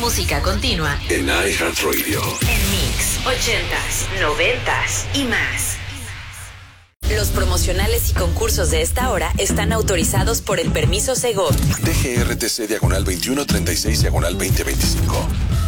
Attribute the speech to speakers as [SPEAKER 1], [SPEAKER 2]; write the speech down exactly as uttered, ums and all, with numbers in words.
[SPEAKER 1] música continua
[SPEAKER 2] en iHeartRadio.
[SPEAKER 1] En Mix, ochentas, noventas y más. Los promocionales y concursos de esta hora están autorizados por el permiso Segov.
[SPEAKER 2] D G R T C diagonal veintiuno treinta y seis diagonal veinte veinticinco.